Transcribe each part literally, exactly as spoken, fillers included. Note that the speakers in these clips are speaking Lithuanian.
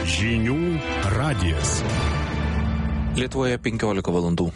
Žinių radijas. Lietuvoje penkiolika valandų.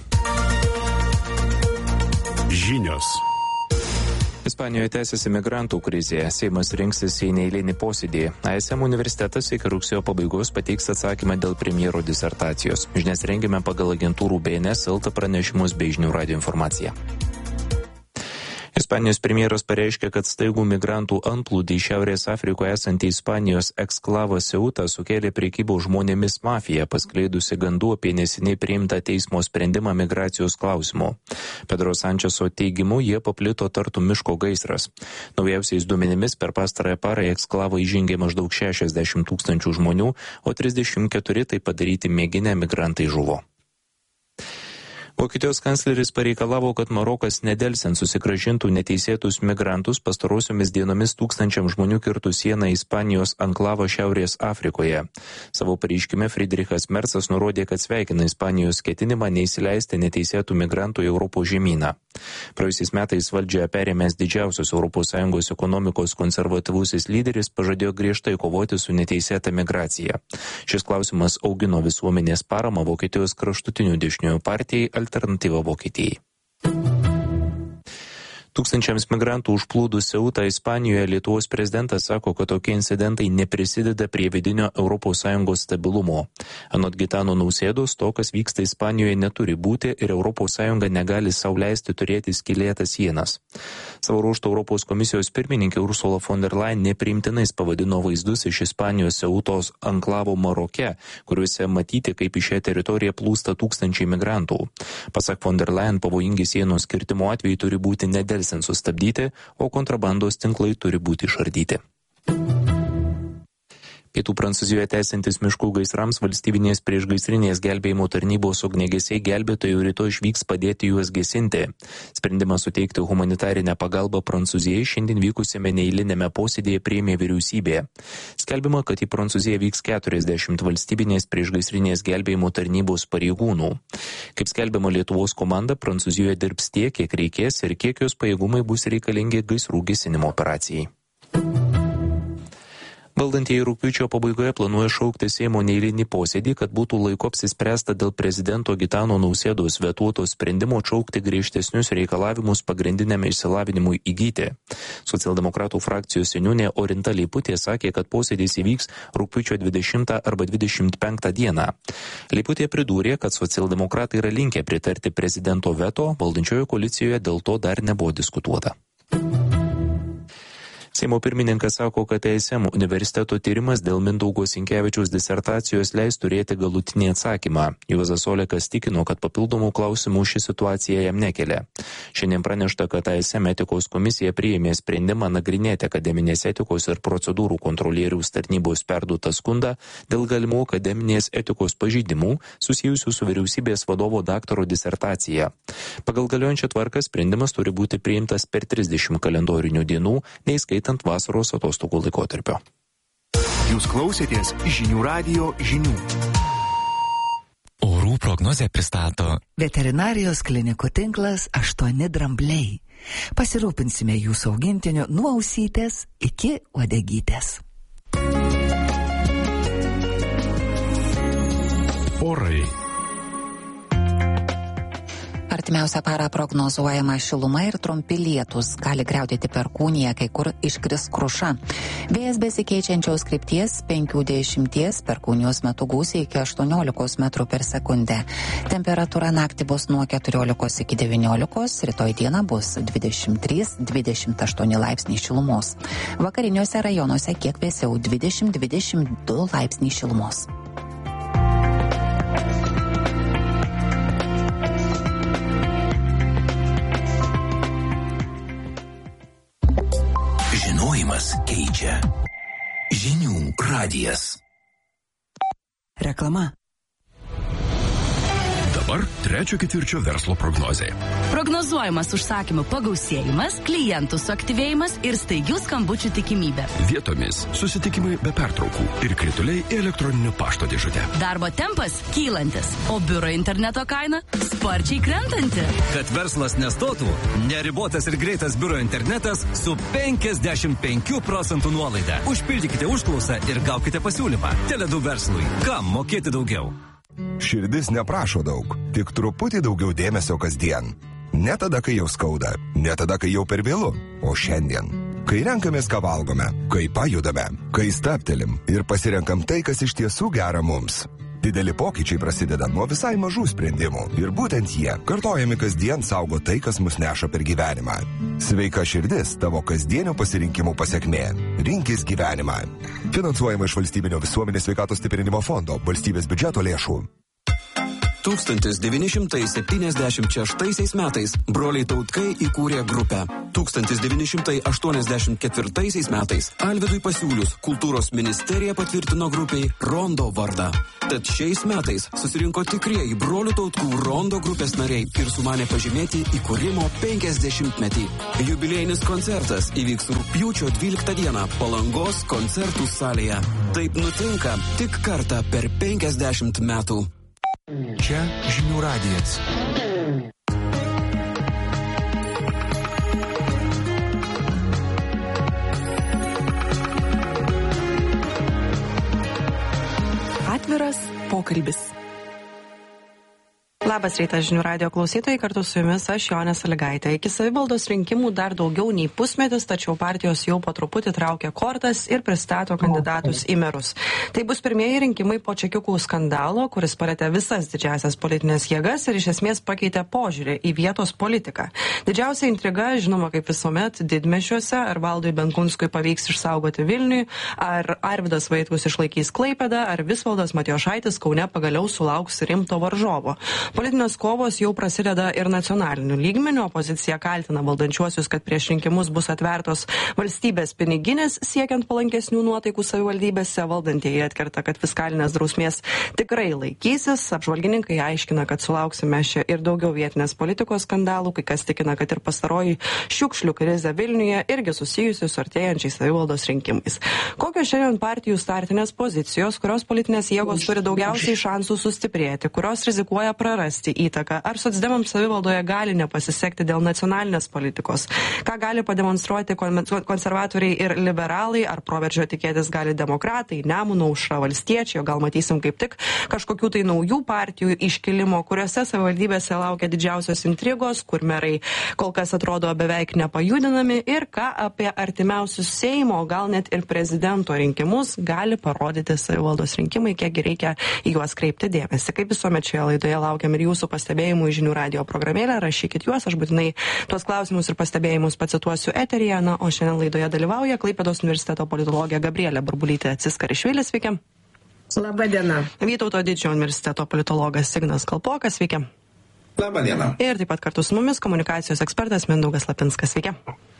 Žinios. Ispanijoje tęsiasi migrantų krizė. Seimas rinksis į neeilinį posėdį. A S M universitetas iki rugsėjo pabaigos pateiks atsakymą dėl premjero disertacijos. Žinias rengiame pagal agentūrų B N S L T pranešimus bei Žinių radijo informaciją. Ispanijos premjeras pareiškė, kad staigų migrantų antplūdį į Šiaurės Afrikoje esantį Ispanijos eksklavą Seutą sukėlė prekybos žmonėmis mafija, paskleidusi gandų apie neseniai priimtą teismo sprendimą migracijos klausimu. Pedro Sančeso teigimu, jie paplito tartum miško gaisras. Naujausiais duomenimis per pastarąją parą į eksklavą įžengė maždaug šešiasdešimt tūkstančių žmonių, o trisdešimt keturi tai padaryti mėginę migrantai žuvo. Vokietijos kancleris pareikalavo, kad Marokas nedelsiant susigrąžintų neteisėtus migrantus pastarosiomis dienomis tūkstančiam žmonių kirtų sieną Ispanijos anklavo Šiaurės Afrikoje. Savo pareiškime Friedrichas Mercas nurodė, kad sveikina Ispanijos ketinimą neįsileisti neteisėtų migrantų į Europos žemyną. Praėjusiais metais valdžią perėmęs didžiausios Europos Sąjungos ekonomikos konservatyvusis lyderis pažadėjo griežtai kovoti su neteisėta migracija. Šis klausimas augino visuomenės paramą Vokietijos kraštutinių dešiniųjų partijai Alternatyva Vokietijai. Tūkstančiams migrantų užplūdus Seutą Ispanijoje Lietuvos prezidentas sako, kad tokie incidentai neprisideda prie vidinio Europos Sąjungos stabilumo. Anot Gitano Nausėdos, to, kas vyksta Ispanijoje, neturi būti ir Europos Sąjunga negali sau leisti turėti skylėtas sienas. Savo ruožtu Europos komisijos pirmininkė Ursula von der Leyen nepriimtinais pavadino vaizdus iš Ispanijos Seutos anklavo Maroke, kuriuose matyti, kaip į šią teritoriją plūsta tūkstančiai migrantų. Pasak von der Leyen, pavojingi sienos kirtimo atvejai turi būti nedelsiant sustabdyti, o kontrabandos tinklai turi būti išardyti. Pietų Prancūzijoje tęsiantis miškų gaisrams valstybinės priešgaisrinės gelbėjimo tarnybos ugniagesiai gelbėtojų rytoj išvyks padėti juos gesinti. Sprendimą suteikti humanitarinę pagalbą Prancūzijai šiandien vykusiame neeilinėme posėdėje priėmė vyriausybė. Skelbima, kad į Prancūziją vyks keturiasdešimt valstybinės priešgaisrinės gelbėjimo tarnybos pareigūnų. Kaip skelbiama, Lietuvos komanda Prancūzijoje dirbs tiek, kiek reikės ir kiek jos pajėgumai bus reikalingi gaisrų gesinimo operacijai. Valdantieji rugpjūčio pabaigoje planuoja šaukti Seimo neeilinį posėdį, kad būtų laiku apsispręsta dėl prezidento Gitano Nausėdos vetuoto sprendimo atšaukti griežtesnius reikalavimus pagrindiniam išsilavinimui įgyti. Socialdemokratų frakcijos seniūnė Orinta Leiputė sakė, kad posėdis įvyks rugpjūčio dvidešimtą arba dvidešimt penktą dieną. Leiputė pridūrė, kad socialdemokratai yra linkę pritarti prezidento veto, valdančiojo koalicijoje dėl to dar nebuvo diskutuota. Seimo pirmininkas sako, kad A S M universiteto tyrimas dėl Mindaugo Sinkevičiaus disertacijos leis turėti galutinį atsakymą. Juozas Olekas tikino, kad papildomų klausimų ši situacija jam nekelia. Šiandien pranešta, kad A S M etikos komisija priėmė sprendimą nagrinėti akademinės etikos ir procedūrų kontrolieriaus tarnybos perduotą skundą dėl galimų akademinės etikos pažeidimų susijusių su vyriausybės vadovo daktaro disertacija. Pagal galiojančią tvarką sprendimas turi būti priimtas per trisdešimt kalendorinių dienų, neįskaitant ant vasaros atostogų laikotarpio. Jūs klausėtės Žinių radijo žinių. Orų prognozę pristato Veterinarijos klinikų tinklas aštuoni drambliai. Pasirūpinsime jūsų augintiniu nuo ausytės iki uodegytės. Orai. Artimiausią parą prognozuojama šiluma ir trumpi lietūs. Gali griaudėti perkūnija, kai kur iškris kruša. Vėjas besikeičiančios krypties penkių dešimties, perkūnijos metu gūsiai iki aštuoniolikos metrų per sekundę. Temperatūra naktį bus nuo keturiolikos iki devyniolikos, rytoj dieną bus dvidešimt trys dvidešimt aštuoni laipsniai šilumos. Vakariniuose rajonuose kiek vėsiau dvidešimt dvidešimt du laipsniai šilumos. Žinojimas keičia. Žinių radijas. Reklama. dabar trečio ketvirčio verslo prognozė. Prognozuojamas užsakymų pagausėjimas, klientų suaktyvėjimas ir staigių skambučių tikimybė. Vietomis susitikimai be pertraukų ir krituliai į elektroninio pašto dėžutę. Darbo tempas kylantis, o biuro interneto kaina sparčiai krentanti. Kad verslas nestotų, neribotas ir greitas biuro internetas su penkiasdešimt penkių procentų nuolaida. Užpildykite užklausą ir gaukite pasiūlymą. Tele du verslui. Kam mokėti daugiau? Širdis neprašo daug, tik truputį daugiau dėmesio kasdien. Ne tada, kai jau skauda, ne tada, kai jau per vėlu, o šiandien. Kai renkamės, ką valgome, kai pajudame, kai stabtelim ir pasirenkam tai, kas iš tiesų gera mums. Dideli pokyčiai prasideda nuo visai mažų sprendimų ir būtent jie, kartojami kasdien, saugo tai, kas mus neša per gyvenimą. Sveika širdis tavo kasdienio pasirinkimų pasekmė. Rinkis gyvenimą. Finansuojama iš Valstybinio visuomenės sveikatos stiprinimo fondo, valstybės biudžeto lėšų. tūkstantis devyni šimtai septyniasdešimt šeštaisiais metais broliai Tautkai įkūrė grupę. tūkstantis devyni šimtai aštuoniasdešimt ketvirtaisiais metais Alvydui pasiūlius kultūros ministerija patvirtino grupiai Rondo vardą. Tad šiais metais susirinko tikrieji brolių Tautkų Rondo grupės nariai ir sumanė pažymėti įkūrimo penkiasdešimtmetį. Jubiliejinis koncertas įvyks rugpjūčio dvyliktą dieną Palangos koncertų salėje. Taip nutinka tik kartą per penkiasdešimt metų. Čia Žinių radijas. Atviras pokalbis. Labas rytas, Žinių radijo klausytojai, kartu su jumis aš Jonė Sąlygaitė. Iki savivaldos rinkimų dar daugiau nei pusmetis, tačiau partijos jau po truputį traukia kortas ir pristato kandidatus į merus. Tai bus pirmieji rinkimai po čekiukų skandalo, kuris palėtė visas didžiasias politinės jėgas ir iš esmės pakeitė požiūrį į vietos politiką. Didžiausia intriga, žinoma, kaip visuomet, didmiesčiuose, ar Valdui Benkunskui pavyks išsaugoti Vilniui, ar Arvydas Vaitkus išlaikys Klaipėdą, ar Visvaldas Matijošaitis Kaune pagaliau sulauks rimto varžovo. Politinės kovos jau prasideda ir nacionaliniu lygmeniu. Opozicija kaltina valdančiuosius, kad prieš rinkimus bus atvertos valstybės piniginės, siekiant palankesnių nuotaikų savivaldybėse. Valdantieji atkerta, kad fiskalinės drausmės tikrai laikysis. Apžvalgininkai aiškina, kad sulauksime čia ir daugiau vietinės politikos skandalų, kai kas tikina, kad ir pastaroji šiukšlių krizė Vilniuje irgi susijusi su artėjančiais savivaldos rinkimais. Kokios šiandien partijų startinės pozicijos, kurios politinės jėgos turi daugiausiai šansų sustiprėti, kurios rizikuoja prarasti įtaką? Ar socdemams savivaldoje gali nepasisekti dėl nacionalinės politikos? Ką gali pademonstruoti konservatoriai ir liberalai? Ar proveržio tikėtis gali demokratai, Nemuno aušra, valstiečiai? O gal matysim kaip tik kažkokių tai naujų partijų iškilimo, kuriuose savivaldybėse laukia didžiausios intrigos, kur merai kol kas atrodo beveik nepajudinami, ir ką apie artimiausius Seimo, gal net ir prezidento rinkimus gali parodyti savivaldos rinkimai, kiek reikia į juos kreipti dėmesį. Kaip visuomet šioje laidoje laukiam ir jūsų pastebėjimų į Žinių radijo programėlę, rašykit juos, aš būtinai tuos klausimus ir pastebėjimus pacituosiu eteryje. Na, o šiandien laidoje dalyvauja Klaipėdos universiteto politologė Gabrielė Burbulytė Ciskarišvilis, sveiki. Labą dieną. Vytauto Didžiojo universiteto politologas Ignas Kalpokas, sveiki. Labą dieną. Ir taip pat kartu su mumis komunikacijos ekspertas Mindaugas Lapinskas, sveiki.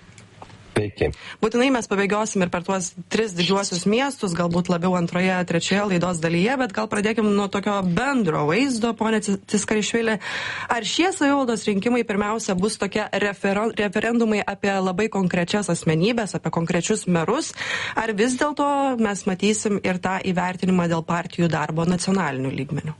Sveiki. Būtinai mes pabėgiosim ir per tuos tris didžiuosius miestus, galbūt labiau antroje, trečioje laidos dalyje, bet gal pradėkim nuo tokio bendro vaizdo, ponė Ciskarišvili. Ar šie savivaldos rinkimai pirmiausia bus tokie refer referendumai apie labai konkrečias asmenybės, apie konkrečius merus, ar vis dėlto mes matysim ir tą įvertinimą dėl partijų darbo nacionaliniu lygmeniu?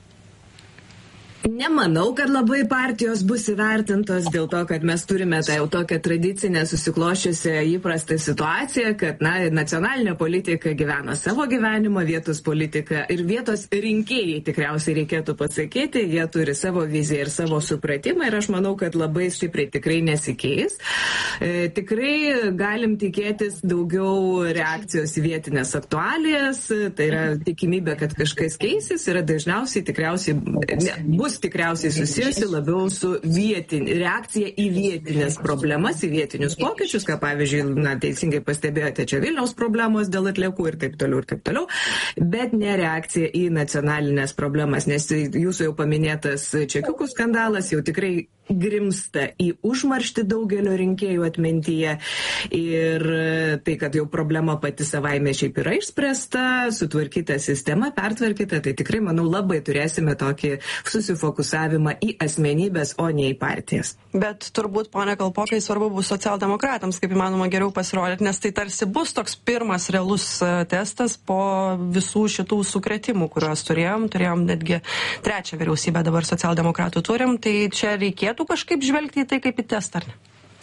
Nemanau, kad labai partijos bus įvertintos dėl to, kad mes turime tą jau tokią tradicinę susikloščiusią įprastą situaciją, kad na, nacionalinė politika gyvena savo gyvenimą, vietos politika ir vietos rinkėjai tikriausiai reikėtų pasakyti, jie turi savo viziją ir savo supratimą ir aš manau, kad labai stipriai tikrai nesikeis. E, tikrai galim tikėtis daugiau reakcijos į vietinės aktualijas, tai yra tikimybė, kad kažkas keisis, yra dažniausiai tikriausiai ne, bus tikriausiai susijusi labiau su vietin, reakcija į vietinės problemas, į vietinius pokyčius, ką pavyzdžiui, na, teisingai pastebėjote čia Vilniaus problemos dėl atliekų ir taip toliau ir taip toliau, bet ne reakcija į nacionalinės problemas, nes jūsų jau paminėtas čekiukų skandalas jau tikrai grimsta į užmarštį daugelio rinkėjų atmintyje ir tai, kad jau problema pati savaime šiaip yra išspręsta, sutvarkyta sistema, pertvarkyta, tai tikrai, manau, labai turėsime tokį susifokusavimą į asmenybės, o ne į partijas. Bet turbūt, ponia Kalpokai, svarbu bus socialdemokratams, kaip įmanoma, geriau pasirodyti, nes tai tarsi bus toks pirmas realus testas po visų šitų sukretimų, kuriuos turėjom. Turėjom netgi trečią vyriausybę, dabar socialdemokratų turim, tai čia reikėtų kažkaip žvelgti į tai kaip į testą, ar ne?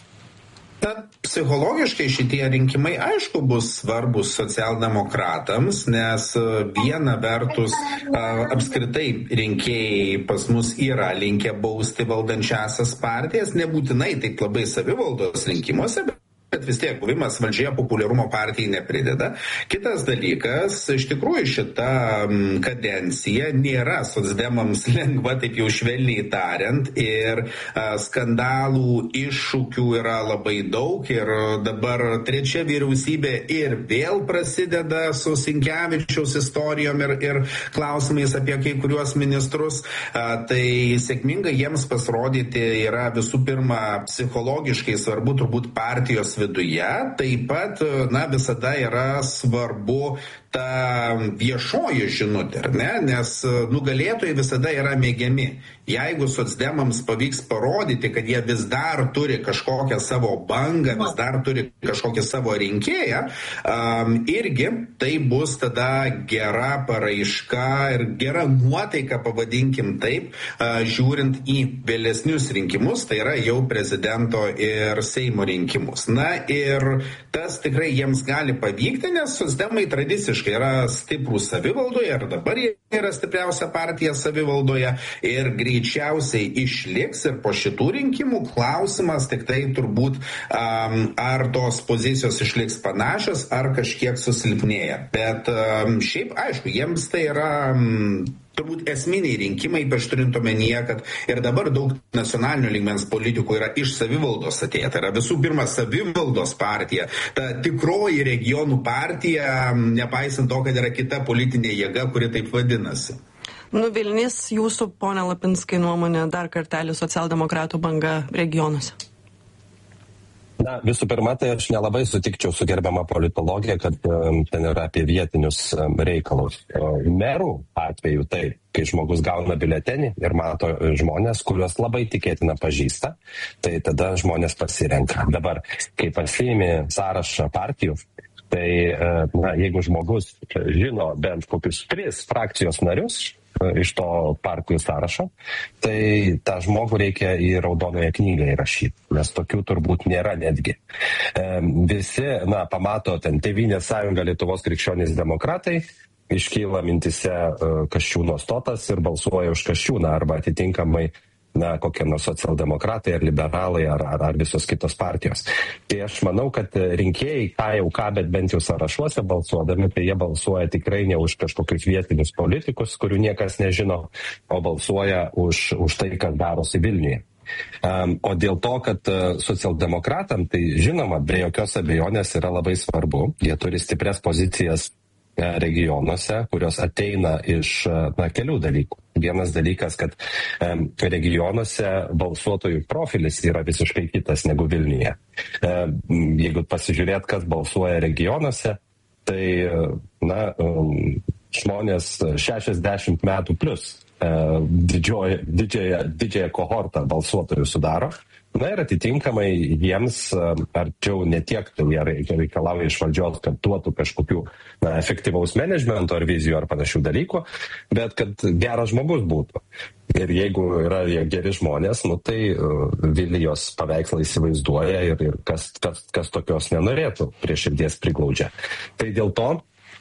Na, psichologiškai šitie rinkimai aišku bus svarbus socialdemokratams, nes viena vertus apskritai rinkėjai pas mus yra linkę bausti valdančiąsias partijas, nebūtinai taip labai savivaldos rinkimuose, bet bet vis tiek buvimas valdžioje populiarumo partijai neprideda. Kitas dalykas, iš tikrųjų šita kadencija nėra socdemams lengva, taip jau švelniai tariant, ir a, skandalų, iššūkių yra labai daug ir dabar trečia vyriausybė ir vėl prasideda su Sinkevičiaus istorijom ir, ir klausimais apie kai kuriuos ministrus. A, tai sėkmingai jiems pasirodyti yra visų pirma psichologiškai svarbu turbūt partijos viduje, taip pat, na, visada yra svarbu ta viešoji žinutė, ar ne? Nes nugalėtojai visada yra mėgiami. Jeigu socdemams pavyks parodyti, kad jie vis dar turi kažkokią savo bangą, vis dar turi kažkokią savo rinkėją, um, irgi tai bus tada gera paraiška ir gera nuotaika, pavadinkim taip, uh, žiūrint į vėlesnius rinkimus, tai yra jau prezidento ir Seimo rinkimus. Na ir tas tikrai jiems gali pavykti, nes socdemai tradiciškai yra stiprūs savivaldoje ir dabar jie yra stipriausia partija savivaldoje ir greičiausiai išliks ir po šitų rinkimų. Klausimas tik tai turbūt um, ar tos pozicijos išliks panašios ar kažkiek susilpnėja. Bet um, šiaip aišku, jiems tai yra um, turbūt esminiai rinkimai, ypač turint omenyje, kad ir dabar daug nacionalinio lygmens politikų yra iš savivaldos atėję. Tai yra visų pirma savivaldos partija, ta tikroji regionų partija, nepaisant to, kad yra kita politinė jėga, kuri taip vadinasi. Nuvilnys jūsų, ponia Lapinskai, nuomonė dar kartelį socialdemokratų banga regionuose? Na, visų pirma, tai aš nelabai sutikčiau su gerbiama politologija, kad um, ten yra apie vietinius um, reikalus. O merų atveju tai, kai žmogus gauna biuletenį ir mato žmonės, kuriuos labai tikėtina pažįsta, tai tada žmonės pasirenka. Dabar, kai pasiimi sąrašą partijų, tai na, jeigu žmogus žino bent kokius tris frakcijos narius iš to partijų sąrašo, tai tą žmogų reikia į raudonąją knygą įrašyti, nes tokių turbūt nėra netgi. E, visi, na, pamato ten Tėvynės sąjunga, Lietuvos krikščionys demokratai, iškyla mintise uh, Kasčiūno stotas ir balsuoja už Kasčiūną arba atitinkamai na, kokie nors socialdemokratai ar liberalai ar, ar, ar visos kitos partijos. Tai aš manau, kad rinkėjai, ką jau ką, bet bent jau sąrašuose balsuodami, tai jie balsuoja tikrai ne už kažkokius vietinius politikus, kurių niekas nežino, o balsuoja už, už tai, kas darosi Vilniuje. Um, o dėl to, kad uh, socialdemokratam, tai žinoma, be jokios abejonės yra labai svarbu. Jie turi stiprias pozicijas regionuose, kurios ateina iš na, kelių dalykų. Vienas dalykas, kad um, regionuose balsuotojų profilis yra visiškai kitas negu Vilniuje. Um, jeigu pasižiūrėt, kas balsuoja regionuose, tai na, um, žmonės šešiasdešimt metų plus uh, didžioji, didžiąją, didžiąją kohortą balsuotojų sudaro. Na ir atitinkamai jiems arčiau ne tiek tai jie reikalauja iš valdžios, kad duotų kažkokių na, efektyvaus menedžmento ar vizijų ar panašių dalykų, bet kad geras žmogus būtų. Ir jeigu yra geri žmonės, nu, tai uh, Vilijos paveikslą įsivaizduoja ir, ir kas, kas, kas tokios nenorėtų prie širdies priglaudžia. Tai dėl to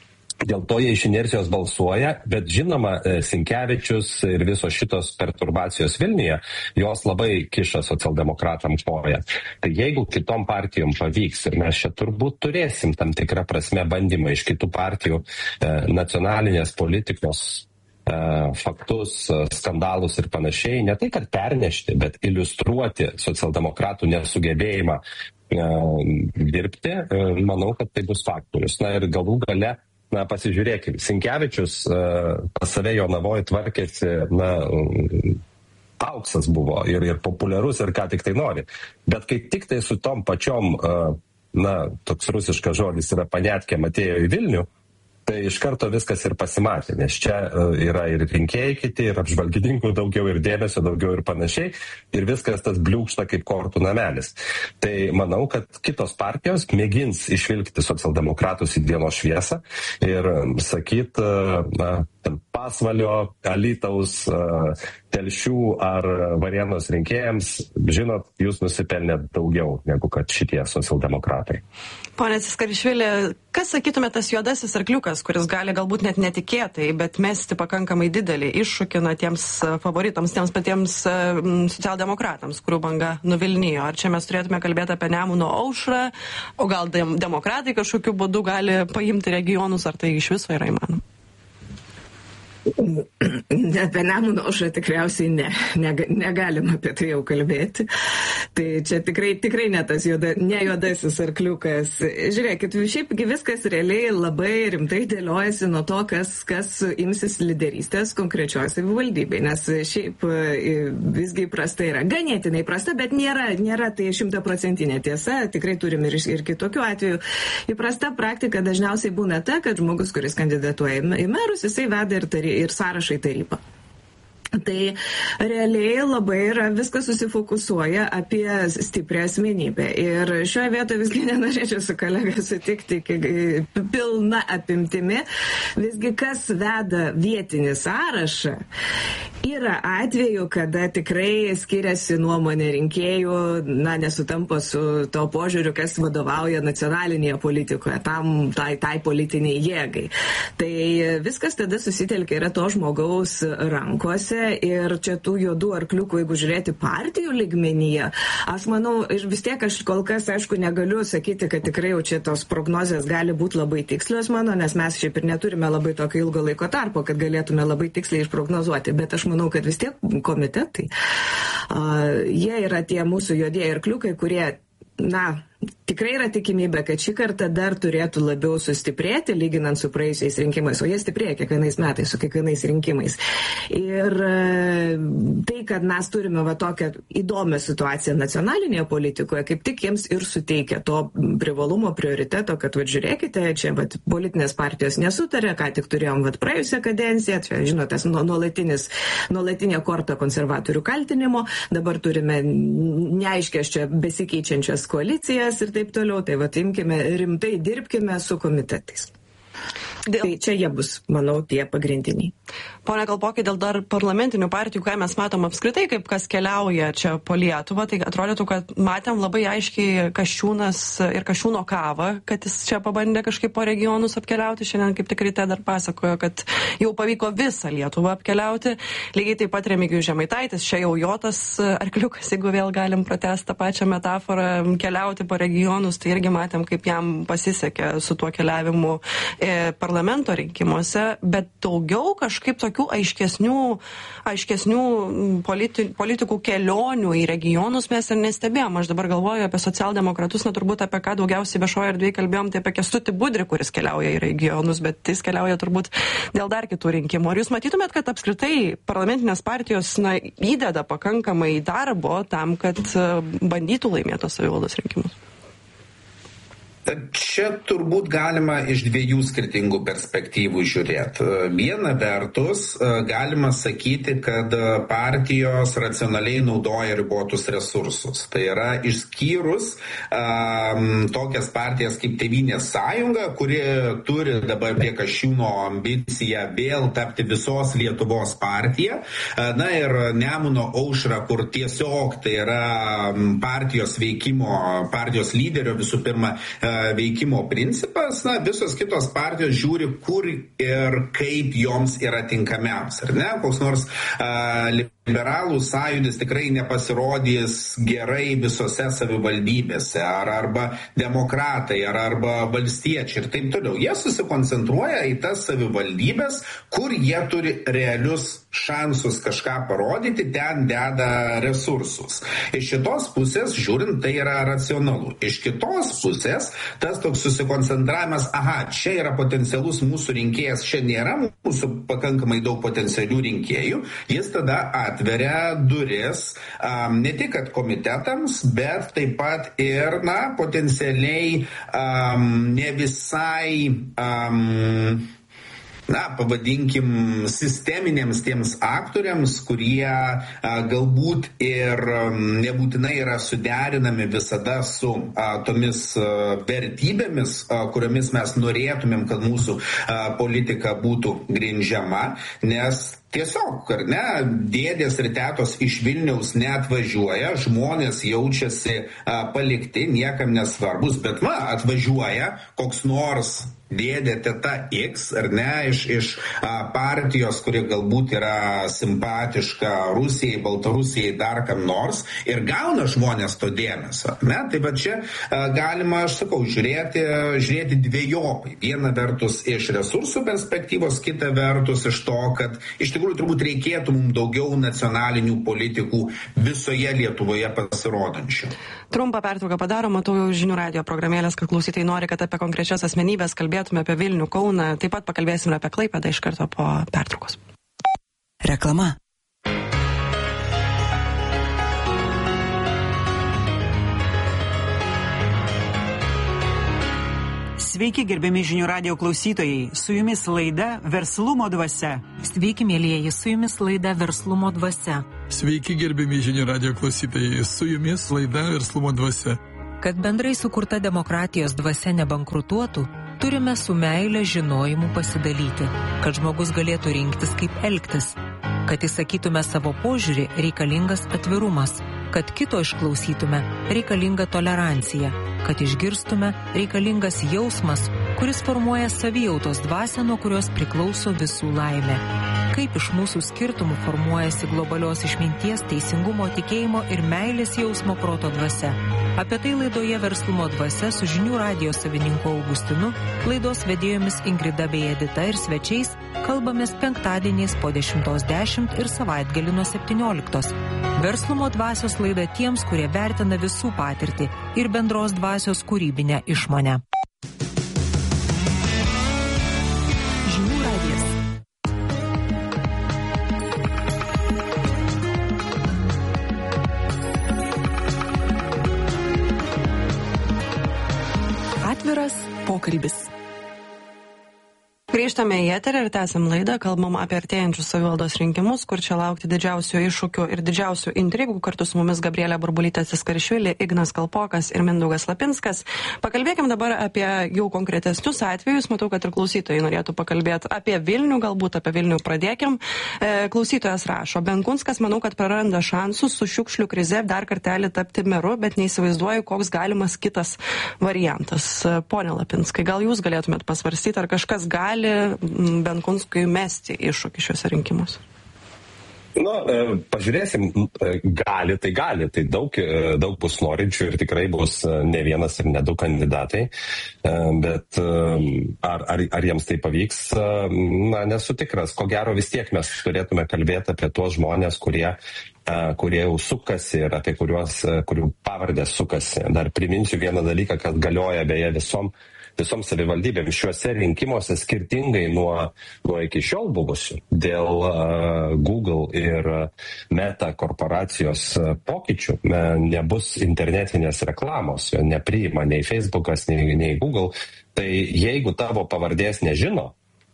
Dėl to jie iš inercijos balsuoja, bet žinoma, Sinkevičius ir visos šitos perturbacijos Vilniuje, jos labai kiša socialdemokratam koją. Tai jeigu kitom partijom pavyks, ir mes čia turbūt turėsim tam tikrą prasme bandymą iš kitų partijų e, nacionalinės politikos e, faktus, skandalus ir panašiai, ne tai, kad pernešti, bet iliustruoti socialdemokratų nesugebėjimą e, dirbti, e, manau, kad tai bus faktorius. Na ir galų gale Na, pasižiūrėkime, Sinkevičius uh, pas save Jonavoje tvarkėsi, na, auksas buvo ir, ir populiarus ir ką tik tai nori. Bet kai tik tai su tom pačiom, na, toks rusiškas žodis yra panetkėm atėjo į Vilnių, tai iš karto viskas ir pasimatė, nes čia yra ir rinkėjai kiti, ir apžvalgininkų daugiau, ir dėmesio daugiau ir panašiai, ir viskas tas bliūkšta kaip kortų namelis. Tai manau, kad kitos partijos mėgins išvilkti socialdemokratus į dienos šviesą ir sakyt, na, Pasvalio, Alytaus, Telšių ar Varėnos rinkėjams, žinot, jūs nusipelnėt daugiau negu kad šitie socialdemokratai. Pone Ciskarišvili, kas sakytume tas juodasis arkliukas, kuris gali galbūt net netikėtai, bet mesti pakankamai didelį iššūkį na, tiems favoritams, tiems patiems socialdemokratams, kurių banga nuvilnijo? Ar čia mes turėtume kalbėti apie Nemuno aušrą, o gal dem- demokratai kažkokiu būdu gali paimti regionus, ar tai iš viso yra įmanoma? Apie Nemuno aušrą tikriausiai ne, ne, negalim apie tai jau kalbėti. Tai čia tikrai, tikrai ne tas juoda, ne juodasis arkliukas. Žiūrėkit, šiaip viskas realiai labai rimtai dėliojasi nuo to, kas, kas imsis lyderystės konkrečioj savivaldybėj. Nes šiaip visgi prasta yra. Ganėtinai prasta, bet nėra, nėra tai šimtaprocentinė tiesa. Tikrai turim ir, ir kitokių atvejų. Įprasta praktika dažniausiai būna ta, kad žmogus, kuris kandidatuoja į merus, jisai veda ir tarybą. Ir sąrašai taryba. Tai realiai labai yra viskas susifokusuoja apie stiprią asmenybę. Ir šioje vietoje visgi nenorėčiau su kolega sutikti pilna apimtimi. Visgi kas veda vietinį sąrašą, yra atveju, kada tikrai skiriasi nuomonė rinkėjų, na, nesutampa su to požiūriu, kas vadovauja nacionalinėje politikoje, tam, tai, tai politiniai jėgai. Tai viskas tada susitelkia yra to žmogaus rankose. Ir čia tų juodų arkliukų, jeigu žiūrėti partijų lygmenyje, aš manau, ir vis tiek aš kol kas, aišku, negaliu sakyti, kad tikrai jau čia tos prognozės gali būti labai tikslios mano, nes mes šiaip ir neturime labai tokio ilgo laiko tarpo, kad galėtume labai tiksliai išprognozuoti, bet aš manau, kad vis tiek komitetai, uh, jie yra tie mūsų juodieji arkliukai, kurie, na, tikrai yra tikimybė, kad šį kartą dar turėtų labiau sustiprėti, lyginant su praėjusiais rinkimais, o jie stiprėja kiekvienais metais su kiekvienais rinkimais. Ir tai, kad mes turime va tokią įdomią situaciją nacionalinėje politikoje, kaip tik jiems ir suteikia to privalumo, prioriteto, kad va žiūrėkite, čia va politinės partijos nesutarė, ką tik turėjom va praėjusią kadenciją, čia žinote, nuolatinis, nuolatinė korta konservatorių kaltinimo, dabar turime neaiškias čia besikeičiančias koalicijas ir taip toliau, tai va, imkime rimtai, dirbkime su komitetais. Dėl... Tai čia jie bus, manau, tie pagrindiniai. Pone Kalpokai, dėl dar parlamentinių partijų, ką mes matom apskritai, kaip kas keliauja čia po Lietuvą, tai atrodytų, kad matėm labai aiškiai Kasčiūnas ir Kasčiūno kavą, kad jis čia pabandė kažkaip po regionus apkeliauti. Šiandien kaip tik ryte dar pasakojo, kad jau pavyko visą Lietuvą apkeliauti. Lygiai taip pat Remigijus Žemaitaitis, čia jau jo tas arkliukas, jeigu vėl galim pratęsti tą pačią metaforą, keliauti po regionus, tai irgi matėm, kaip jam pasisekė su tuo keliavimu e, parlamento rinkimuose, bet daugiau kažkaip tokių aiškesnių, aiškesnių politi, politikų kelionių į regionus mes ir nestebėjom. Aš dabar galvoju apie socialdemokratus, na turbūt apie ką daugiausiai viešoje erdvėje kalbėjom, tai apie Kęstutį Budrį, kuris keliauja į regionus, bet jis keliauja turbūt dėl dar kitų rinkimų. Ar jūs matytumėt, kad apskritai parlamentinės partijos na, įdeda pakankamai darbo tam, kad bandytų laimėti savivaldos rinkimus? Čia turbūt galima iš dviejų skirtingų perspektyvų žiūrėti. Viena vertus, galima sakyti, kad partijos racionaliai naudoja ribotus resursus. Tai yra išskyrus um, tokias partijas kaip Tėvynės sąjunga, kuri turi dabar prie Kasčiūno ambiciją vėl tapti visos Lietuvos partija. Na ir Nemuno aušra, kur tiesiog tai yra partijos veikimo, partijos lyderio visų pirma veikimo principas, na, visos kitos partijos žiūri, kur ir kaip joms yra tinkamiausia, ar ne? Koks nors a, liberalų sąjūdis tikrai nepasirodys gerai visose savivaldybėse, ar arba demokratai, ar arba valstiečiai ir taip toliau. Jie susikoncentruoja į tas savivaldybės, kur jie turi realius šansus kažką parodyti, ten deda resursus. Iš šitos pusės žiūrint, tai yra racionalu. Iš kitos pusės tas toks susikoncentravimas, aha, čia yra potencialus mūsų rinkėjas, čia nėra mūsų pakankamai daug potencialių rinkėjų, jis tada atveria duris um, ne tik kad komitetams, bet taip pat ir, na, potencialiai um, ne visai um, na, pavadinkim, sisteminėms tiems aktoriams, kurie a, galbūt ir a, nebūtinai yra suderinami visada su a, tomis a, vertybėmis, a, kuriomis mes norėtumėm, kad mūsų a, politika būtų grindžiama, nes tiesiog, ar ne, dėdės ir tetos iš Vilniaus neatvažiuoja, žmonės jaučiasi a, palikti, niekam nesvarbus, bet va, atvažiuoja koks nors dėdė, teta X, ar ne, iš, iš a, partijos, kuri galbūt yra simpatiška Rusijai, Baltarusijai, dar kam nors, ir gauna žmonės to dėmesio. Ne? Tai va čia a, galima, aš sakau, žiūrėti, žiūrėti dviejopai. Viena vertus iš resursų perspektyvos, kita vertus iš to, kad iš tikrųjų turbūt reikėtų mums daugiau nacionalinių politikų visoje Lietuvoje pasirodančių. Trumpą pertrauką padarom, matau jau žinių radijo programėlės, kad klausytojai nori, kad apie konkrečias asmenybės kalbėtume apie Vilnių, Kauną, taip pat pakalbėsime apie Klaipėdą iš karto po pertraukos. Reklama. Sveiki, gerbiami žinių radijo klausytojai, su jumis laida Verslumo dvasia. Sveiki, mėlyjeji, su jumis laida Verslumo dvasia. Sveiki, gerbiami žinių radijo klausytojai, su jumis laida Verslumo dvasia. Kad bendrai sukurta demokratijos dvasia nebankrutuotų, turime su meile žinojimu pasidalyti, kad žmogus galėtų rinktis, kaip elgtis. Kad įsakytume savo požiūrį, reikalingas atvirumas. Kad kito išklausytume, reikalinga tolerancija. Kad išgirstume, reikalingas jausmas, kuris formuoja savijautos dvasią, nuo kurios priklauso visų laimė. Kaip iš mūsų skirtumų formuojasi globalios išminties, teisingumo, tikėjimo ir meilės jausmo proto dvasia. Apie tai laidoje Verslumo dvasia su žinių radijo savininku Augustinu, laidos vedėjomis Ingrida bei Edita ir svečiais kalbamės penktadieniais po dešimtos dešimt ir savaitgalį nuo septynioliktos. Verslumo dvasios laida tiems, kurie vertina visų patirtį ir bendros dvasios kūrybinę išmonę. Žinių radijas. Atviras pokalbis. Grįžtame į eterį ir tęsiam laidą, kalbam apie artėjančius savivaldos rinkimus, kur čia laukti didžiausių iššūkių ir didžiausių intrigų. Kartu su mumis Gabrielė Burbulytė Ciskaršvili, Ignas Kalpokas ir Mindaugas Lapinskas. Pakalbėkim dabar apie jau konkretesnius atvejus. Matau, kad ir klausytojai norėtų pakalbėti apie Vilnių, galbūt apie Vilnių pradėkim. E, klausytojas rašo, Benkunskas, manau, kad praranda šansus su šiukšlių krize dar kartelį tapti meru, bet neįsivaizduoju, koks galimas kitas variantas. Pone Lapinskai, gal jūs galėtumėt pasvarstyti, ar kažkas gali Benkunskui mesti iššūkį šiuose rinkimuose? Na, pažiūrėsim, gali, tai gali, tai daug, daug bus norinčių ir tikrai bus ne vienas ir ne du kandidatai, bet ar, ar, ar jiems tai pavyks, na, nesu tikras. Ko gero vis tiek mes turėtume kalbėti apie tuos žmonės, kurie kurie jau sukasi ir apie kuriuos, kurių pavardės sukasi. Dar priminsiu vieną dalyką, kas galioja beje visom visom savivaldybėm šiuose rinkimuose skirtingai nuo, nuo iki šiol buvusių dėl uh, Google ir Meta korporacijos uh, pokyčių. Uh, nebus internetinės reklamos, jo nepriima nei Facebookas, nei, nei Google. Tai jeigu tavo pavardės nežino,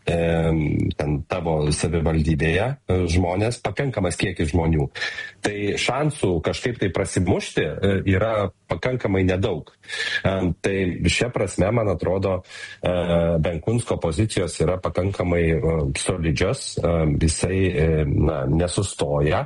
ten tavo savivaldybėje žmonės, pakankamas kiekis žmonių, tai šansų kažkaip tai prasimušti yra pakankamai nedaug. Tai šia prasme, man atrodo, Benkunsko pozicijos yra pakankamai solidžios, jisai na, nesustoja,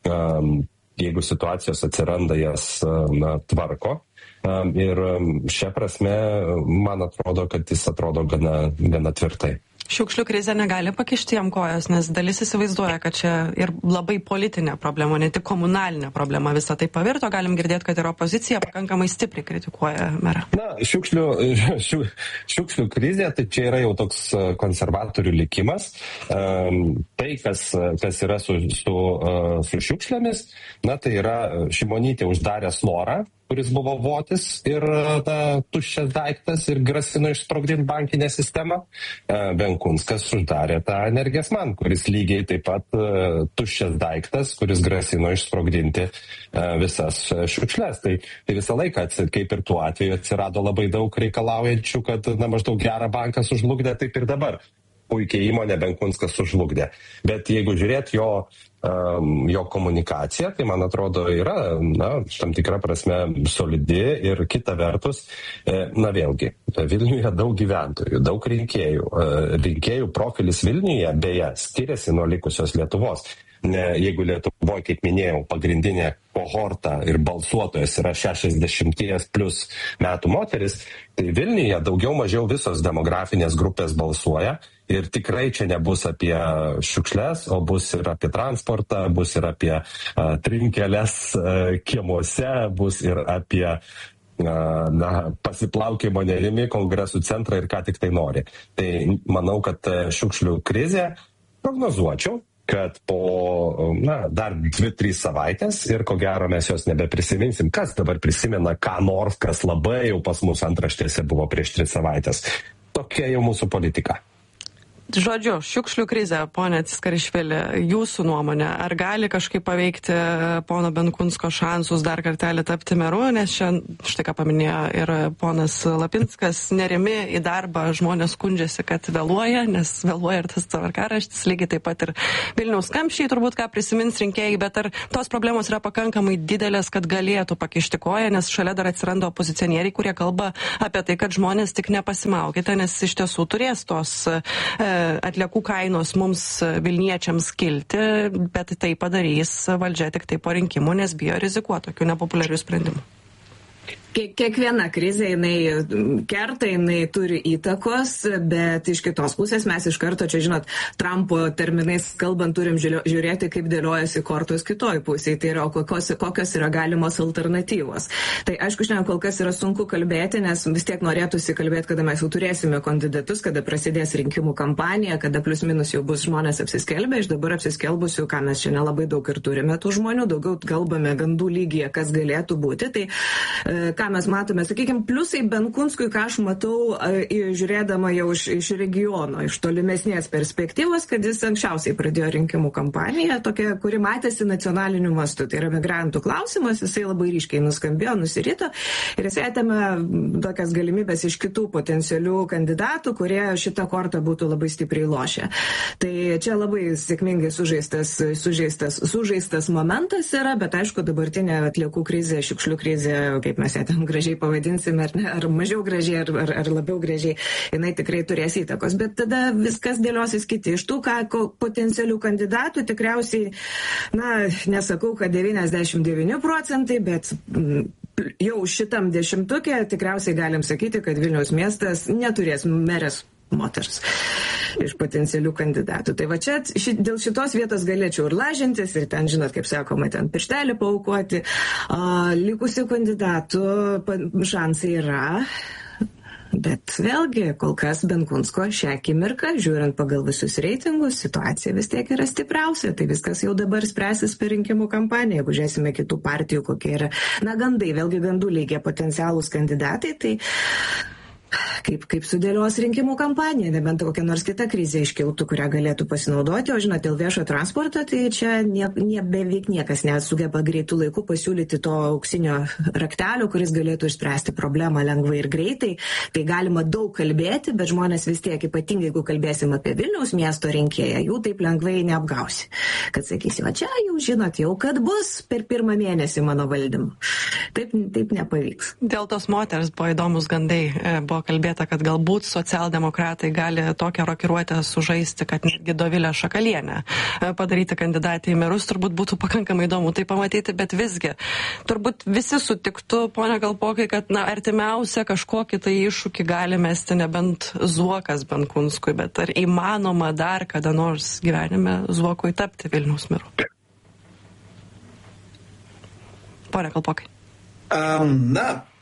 jeigu situacijos atsiranda, jas na, tvarko. Ir šia prasme, man atrodo, kad jis atrodo gana, gana tvirtai. Šiukšlių krizė negali pakišti jam kojas, nes dalis įsivaizduoja, kad čia ir labai politinė problema, ne tik komunalinė problema visą tai pavirto. Galim girdėti, kad ir opozicija pakankamai stipriai kritikuoja merą. Na, šiukšlių, šiu, šiukšlių krizė, tai čia yra jau toks konservatorių likimas. Tai, kas, kas yra su, su, su šiukšlėmis, na, tai yra Šimonytė uždarė Slorą. kuris buvo votis ir na, tuščias daiktas ir grasino išsprogdinti bankinę sistemą. Benkunskas uždarė tą Energijos Man, kuris lygiai taip pat tuščias daiktas, kuris grasino išsprogdinti visas šiukšles. Tai, tai visą laiką, kaip ir tuo atveju, atsirado labai daug reikalaujančių, kad na, maždaug gerą banką sužlugdė, taip ir dabar. Puikiai įmonė Benkunskas sužlugdė. Bet jeigu žiūrėt jo, um, jo komunikaciją, tai man atrodo yra, na, tam tikra prasme solidi ir kita vertus, e, na vėlgi, Vilniuje daug gyventojų, daug rinkėjų. E, rinkėjų profilis Vilniuje, beje, skiriasi nuo likusios Lietuvos. Ne, jeigu Lietuvoje, kaip minėjau, pagrindinė kohorta ir balsuotojas yra šešiasdešimties plus metų moteris, tai Vilniuje daugiau mažiau visos demografinės grupės balsuoja. Ir tikrai čia nebus apie šiukšles, o bus ir apie transportą, bus ir apie a, trinkeles a, kiemuose, bus ir apie a, na, pasiplaukimo nerimi, kongresų centrą ir ką tik tai nori. Tai manau, kad šiukšlių krizė prognozuočiau, kad po na, dar dvi, trys savaitės ir ko gero mes jos nebeprisiminsim. Kas dabar prisimena, ką nors, kas labai jau pas mus antraštėse buvo prieš tris savaitės. Tokia jau mūsų politika. Žodžiu, šiukšlių krizė, ponė Ciskarišvili, jūsų nuomonė, ar gali kažkaip paveikti pono Benkunsko šansus dar kartelį tapti meru, nes čia, štai ką paminėjo ir ponas Lapinskas, nerimi į darbą, žmonės skundžiasi, kad vėluoja, nes vėluoja ir tas tvarkaraštis, lygiai taip pat ir Vilniaus kamščiai, turbūt ką prisimins rinkėjai, bet ar tos problemos yra pakankamai didelės, kad galėtų pakišti koją, nes šalia dar atsiranda opozicionieriai, kurie kalba apie tai, kad žmonės tik nepasimaukite, nes iš tiesų turės tos e, atliekų kainos mums Vilniečiams kilti, bet tai padarys valdžia tik tai po rinkimų, nes bijo rizikuoti tokių nepopuliarių sprendimų. Kiekviena krizė, jinai kerta, jinai turi įtakos, bet iš kitos pusės mes iš karto, čia žinot, Trumpo terminais kalbant, turim žiūrėti, kaip dėliojasi kortos kitoj pusėje, tai yra kokios, kokios yra galimos alternatyvos. Tai aišku, šiandien kol kas yra sunku kalbėti, nes vis tiek norėtųsi kalbėti, kada mes jau turėsime kandidatus, kada prasidės rinkimų kampanija, kada plius minus jau bus žmonės apsiskelbę, iš dabar apsiskelbusių, ką mes čia nelabai daug ir turime tų žmonių, daugiau kalbame gandų lygyje, kas galėtų būti. Tai, ką mes matome, sakykime, pliusai Benkunskui, ką aš matau, žiūrėdama jau iš, iš regiono, iš tolimesnės perspektyvos, kad jis anksčiausiai pradėjo rinkimų kampaniją, tokia, kuri matėsi nacionaliniu mastu. Tai yra migrantų klausimas, jisai labai ryškiai nuskambėjo, nusirito ir jisai atėmė tokias galimybės iš kitų potencialių kandidatų, kurie šitą kortą būtų labai stipriai lošę. Tai čia labai sėkmingai sužaistas, sužaistas, sužaistas momentas yra, bet aišku, dabartinė atliekų krizė, šiukšlių krizė, kaip mes ją ten gražiai pavadinsime, ar, ne, ar mažiau gražiai, ar, ar, ar labiau gražiai, jinai tikrai turės įtakos. Bet tada viskas dėliosis kiti. Iš tų ką, potencialių kandidatų tikriausiai, na, nesakau, kad devyniasdešimt devyni procentai, bet m, jau šitam dešimtukė tikriausiai galim sakyti, kad Vilniaus miestas neturės merės moters iš potencialių kandidatų. Tai va čia ši, dėl šitos vietos galėčiau ir lažintis, ir ten, žinot, kaip sakoma, ten pirštelį paaukoti. A, likusių kandidatų šansai yra, bet vėlgi, kol kas Benkunsko šią akimirką, žiūrint pagal visus reitingus, situacija vis tiek yra stipriausia. Tai viskas jau dabar spręsis per rinkimų kampaniją. Jeigu žiūrėsime kitų partijų, kokie yra, na, gandai, vėlgi gandų lygiai potencialūs kandidatai, tai Kaip, kaip sudėlios rinkimų kampaniją, nebent kokia nors kita krizė iškiltų, kurią galėtų pasinaudoti, o žinot, dėl viešo transporto, tai čia nie, nie, beveik niekas nesugeba greitų laikų pasiūlyti to auksinio raktelio, kuris galėtų išspręsti problemą lengvai ir greitai. Tai galima daug kalbėti, bet žmonės vis tiek, ypatingai jeigu kalbėsim apie Vilniaus miesto rinkėją, jų taip lengvai neapgausi. Kad sakysi, va čia jau žinot, jau kad bus per pirmą mėnesį mano valdymo. Taip, taip nepavyks. Dėl tos moters buvo įdomus gandai, buvo kalbėta, kad galbūt socialdemokratai gali tokią rokiruotę sužaisti, kad netgi Dovilę Šakalienę padaryti kandidatę į merus, turbūt būtų pakankamai įdomu tai pamatyti, bet visgi turbūt visi sutiktų, ponia Kalpokai, kad na, artimiausia kažkokį tai iššūkį gali mesti nebent Zuokas Benkunskui, bet ar įmanoma dar kada nors gyvenime Zuokui tapti Vilniaus meru? Ponia Kalpokai. Um, na,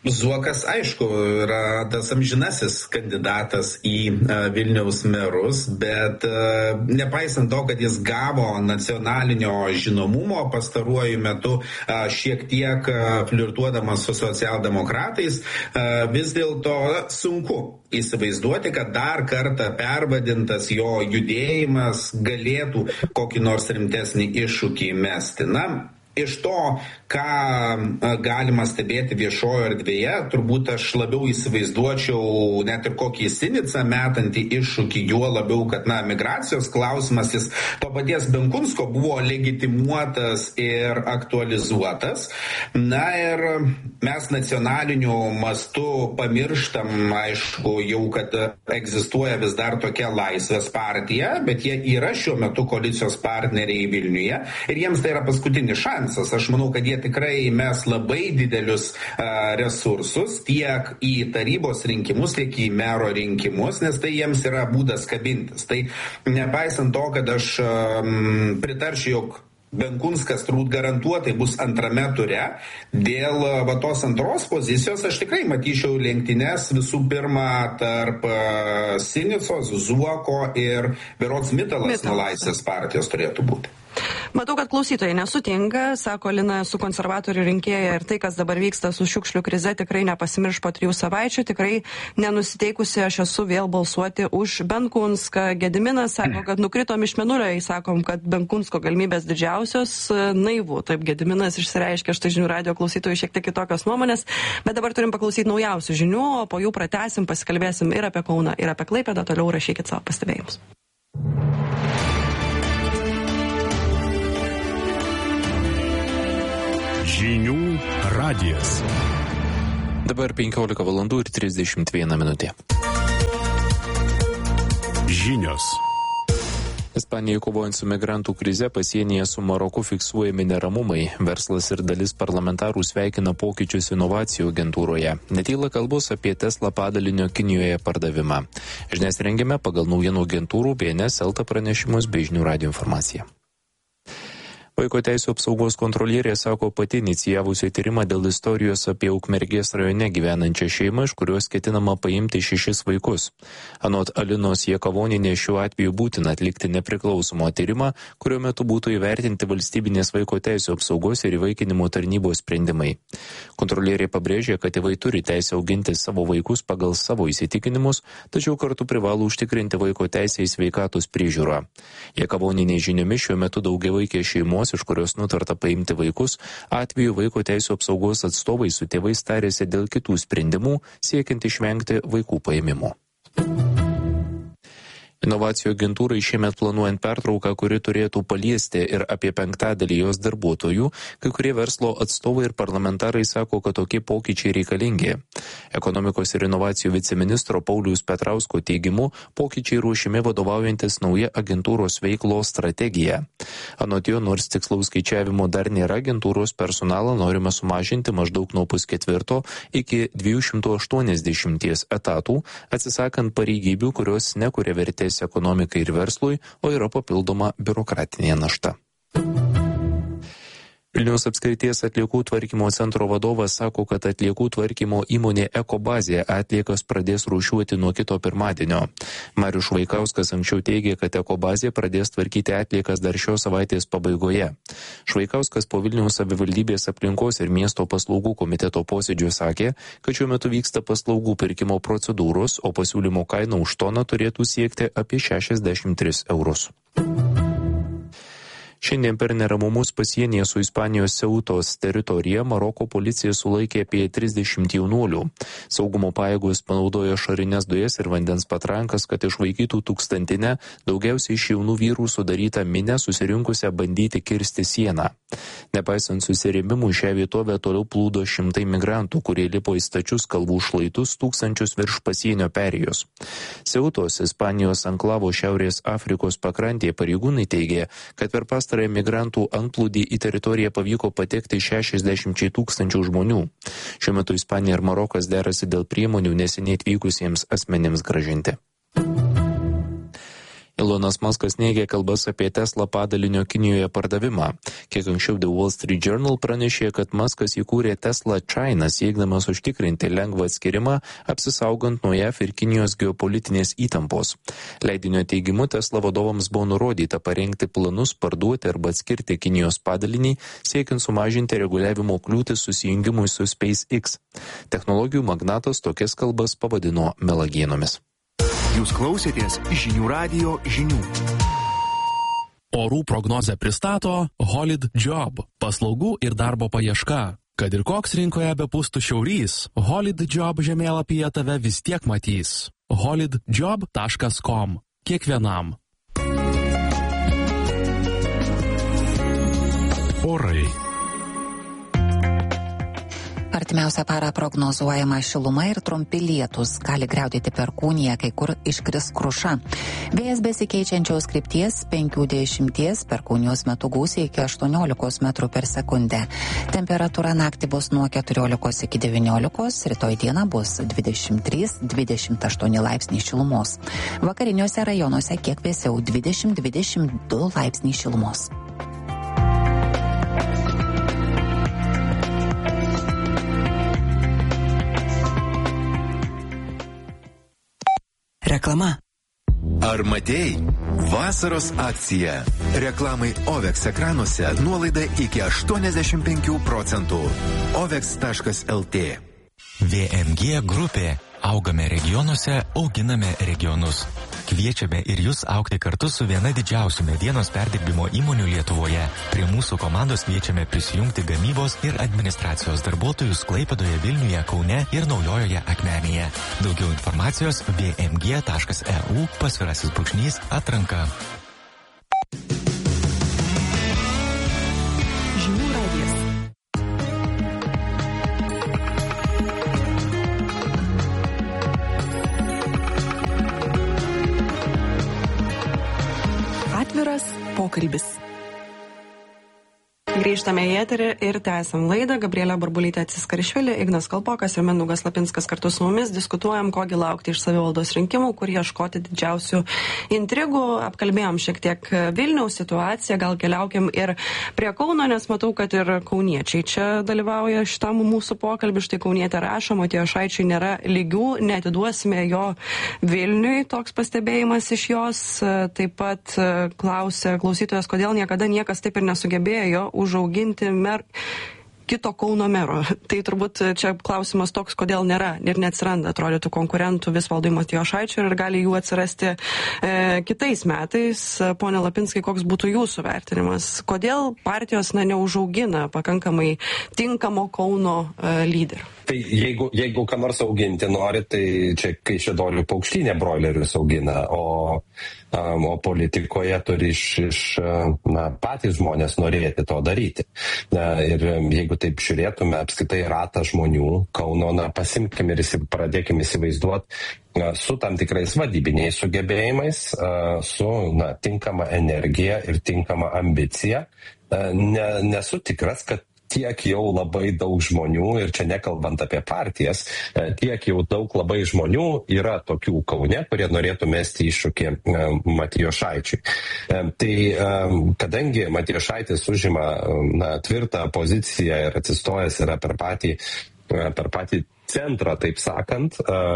Zuokas, aišku, yra tas amžinasis kandidatas į Vilniaus merus, bet nepaisant to, kad jis gavo nacionalinio žinomumo pastaruoju metu šiek tiek flirtuodamas su socialdemokratais, vis dėlto sunku įsivaizduoti, kad dar kartą pervadintas jo judėjimas galėtų kokį nors rimtesnį iššūkį mesti. Na, iš to, ką galima stebėti viešojo erdvėje, turbūt aš labiau įsivaizduočiau net ir kokį Sinicą metantį iššūkį, juo labiau, kad, na, migracijos klausimas jis to paties Benkunsko buvo legitimuotas ir aktualizuotas. Na ir mes nacionaliniu mastu pamirštam, aišku, jau, kad egzistuoja vis dar tokia Laisvės partija, bet jie yra šiuo metu koalicijos partneriai Vilniuje ir jiems tai yra paskutinis šansas. Aš manau, kad jie tikrai mes labai didelius a, resursus tiek į tarybos rinkimus, tiek į mero rinkimus, nes tai jiems yra būdas kabintis. Tai nepaisant to, kad aš um, pritaršiu, jog Benkunskas turbūt garantuotai bus antrame ture, dėl va tos antros pozicijos aš tikrai matyčiau lenktynes visų pirma tarp uh, Sinicos, Zuoko ir berods Mitalas nuo Laisvės partijos turėtų būti. Matau, kad klausytojai nesutinka, sako Lina, su konservatorių rinkėja ir tai, kas dabar vyksta su šiukšlių krize, tikrai nepasimirš po trijų savaičių, tikrai nenusiteikusi aš esu vėl balsuoti už Benkunską. Gediminas sako, kad nukritom iš mėnulio, sakom, kad Benkunsko galimybės didžiausios, naivu, taip Gediminas išsireiškia, štai žinių radio klausytojų šiek tiek kitokios nuomonės, bet dabar turim paklausyti naujausių žinių, o po jų pratęsim, pasikalbėsim ir apie Kauną, ir apie Klaipėdą, toliau rašykit savo pastebėjimus. Žinių radijas. Dabar penkiolika valandų ir trisdešimt viena minutė. Žinios. Ispanijai kovojant su migrantų krize pasienyje su Maroku fiksuojami neramumai. Verslas ir dalis parlamentarų sveikina pokyčius inovacijų agentūroje. Netyla kalbos apie Tesla padalinio Kinijoje pardavimą. Žinias rengiame pagal naujienų agentūrų B N S Elta pranešimus bei žinių radio informaciją. Vaiko teisų apsaugos kontrolierė sako pati inicijavusi tyrimą dėl istorijos apie Ukmergės rajone gyvenančią šeimą, iš kurios ketinama paimti šešis vaikus. Anot Alinos Jakavoninės šiuo atveju būtina atlikti nepriklausomą tyrimą, kurio metu būtų įvertinti valstybinės vaiko teisų apsaugos ir įvaikinimo tarnybos sprendimai. Kontrolierė pabrėžė, kad tėvai turi teisę auginti savo vaikus pagal savo įsitikinimus, tačiau kartu privalo užtikrinti vaiko teisę į sveikatos priežiūrą. Jakavoninės žiniomis šiuo metu daugiavaikės šeimos, iš kurios nutarta paimti vaikus, atveju vaiko teisų apsaugos atstovai su tėvais tarėsi dėl kitų sprendimų, siekiant išvengti vaikų paėmimo. Inovacijų agentūrai šiemet planuojant pertrauką, kuri turėtų paliesti ir apie penktadalį jos darbuotojų, kai kurie verslo atstovai ir parlamentarai sako, kad tokie pokyčiai reikalingi. Ekonomikos ir inovacijų viceministro Pauliaus Petrausko teigimu, pokyčiai ruošiami vadovaujantis nauja agentūros veiklos strategija. Anot jo, nors tikslaus skaičiavimo dar nėra, agentūros personalą norima sumažinti maždaug nuo pusketvirto iki dviejų šimtų aštuoniasdešimties etatų, atsisakant pareigybių, kurios nekuria vertės ekonomikai ir verslui, o yra papildoma biurokratinė našta. Vilniaus apskrities atliekų tvarkymo centro vadovas sako, kad atliekų tvarkymo įmonė Ekobazė atliekas pradės rūšiuoti nuo kito pirmadienio. Marius Švaikauskas anksčiau teigė, kad Ekobazė pradės tvarkyti atliekas dar šios savaitės pabaigoje. Švaikauskas po Vilniaus savivaldybės aplinkos ir miesto paslaugų komiteto posėdžio sakė, kad šiuo metu vyksta paslaugų pirkimo procedūros, o pasiūlymo kaina už toną turėtų siekti apie šešiasdešimt tris eurus. Šiandien per neramumus pasienyje su Ispanijos Ceutos teritorija Maroko policija sulaikė apie trisdešimt jaunuolių. Saugumo pajėgos panaudojo ašarines dujas ir vandens patrankas, kad išvaikytų tūkstantinę, daugiausiai iš jaunų vyrų sudarytą minę susirinkusią bandyti kirsti sieną. Nepaisant susirėmimų, šią vietovę toliau plūdo šimtai migrantų, kurie lipo į stačius kalvų šlaitus tūkstančius virš pasienio perėjos. Ceutos, Ispanijos anklavo Šiaurės Afrikos pakrantėje pareigūnai teigė, kad per pastarąjį migrantų antplūdį į teritoriją pavyko patekti šešiasdešimt tūkstančių žmonių. Šiuo metu Ispanija ir Marokas derasi dėl priemonių neseniai atvykusiems asmenims grąžinti. Elonas Muskas neigia kalbas apie Tesla padalinio Kinijoje pardavimą. Kiek anksčiau The Wall Street Journal pranešė, kad Muskas įkūrė Tesla China, siekdamas užtikrinti lengvą atskirimą, apsisaugant nuo J A V ir Kinijos geopolitinės įtampos. Leidinio teigimu, Tesla vadovams buvo nurodyta parengti planus parduoti arba atskirti Kinijos padalinį, siekiant sumažinti reguliavimo kliūtis susijungimui su SpaceX. Technologijų magnatas tokias kalbas pavadino melagienomis. Jūs klausėtės žinių radijo žinių. Orų prognozę pristato Holid Job – paslaugų ir darbo paieška. Kad ir koks rinkoje bepūstų šiaurys, Holid Job žemėlapyje tave vis tiek matys. holid job taškas com. Kiekvienam. Orai. Artimiausią parą prognozuojama šiluma ir trumpi lietus. Gali griaudėti perkūnija, kai kur iškris kruša. Vėjas besikeičiančios krypties penkių dešimties, perkūnijos metu gūsiai iki aštuoniolikos metrų per sekundę. Temperatūra naktį bus nuo keturiolikos iki devyniolikos, rytoj dieną bus dvidešimt trys dvidešimt aštuoni laipsniai šilumos. Vakariniuose rajonuose kiek vėsiau dvidešimt dvidešimt du laipsniai šilumos. Reklama. Ar matėjai? Vasaros akcija. Reklamai Ovex ekranuose nuolaida iki aštuoniasdešimt penkių procentų. ovex taškas lt. V M G grupė. Augame regionuose, auginame regionus. Kviečiame ir jūs augti kartu su viena didžiausių medienos perdirbimo įmonių Lietuvoje. Prie mūsų komandos kviečiame prisijungti gamybos ir administracijos darbuotojus Klaipėdoje, Vilniuje, Kaune ir Naujojoje Akmenėje. Daugiau informacijos v m g taškas e u pasvirasis brūkšnys atranka. Žinių radijas. Atviras pokalbis. Grįžtame į eterį ir tęsiam laidą. Gabrielė Barbulytė Ciskaršvilė, Ignas Kalpokas ir Mindaugas Lapinskas kartu su mumis diskutuojam, kogi laukti iš savivaldos rinkimų, kur ieškoti didžiausių intrigų. Apkalbėjom šiek tiek Vilniaus situaciją, gal keliaukim ir prie Kauno, nes matau, kad ir kauniečiai čia dalyvauja šitam mūsų pokalbį. Štai kaunietė rašo, Matijošaičiui nėra lygių, neatiduosime jo Vilniui, toks pastebėjimas iš jos. Taip pat klausė klausytojas, kodėl niekada niekas taip ir nesugebėjo užauginti mer... kito Kauno mero. Tai turbūt čia klausimas toks, kodėl nėra ir neatsiranda, atrodytų, konkurentų Visvaldui Matijošaičiui ir gali jų atsirasti e, kitais metais. Pone Lapinskai, koks būtų jūsų vertinimas? Kodėl partijos na, neužaugina pakankamai tinkamo Kauno e, lyderio? Tai jeigu, jeigu ką nors auginti nori, tai čia Kaišiadorių paukštynė broilerius augina, o, um, o politikoje turi iš, iš na, patys žmonės norėti to daryti. Na, ir jeigu taip žiūrėtume apskritai ratą žmonių Kauno, na, pasimkim ir įsi, pradėkim įsivaizduoti su tam tikrais vadybiniais sugebėjimais, su na, tinkama energija ir tinkama ambicija. Ne, nesu tikras, kad tiek jau labai daug žmonių, ir čia nekalbant apie partijas, tiek jau daug labai žmonių yra tokių Kaune, kurie norėtų mesti iššūkį Matijošaičiui. Tai kadangi Matijošaitis užima na, tvirtą poziciją ir atsistojęs yra per patį, per patį centrą, taip sakant,